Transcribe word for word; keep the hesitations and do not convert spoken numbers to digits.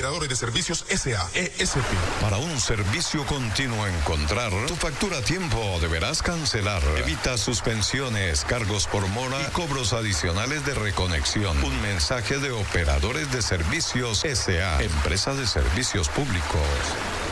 Operadores de Servicios S A E S P. Para un servicio continuo encontrar, tu factura a tiempo deberás cancelar. Evita suspensiones, cargos por mora y cobros adicionales de reconexión. Un mensaje de Operadores de Servicios S A, empresa de servicios públicos.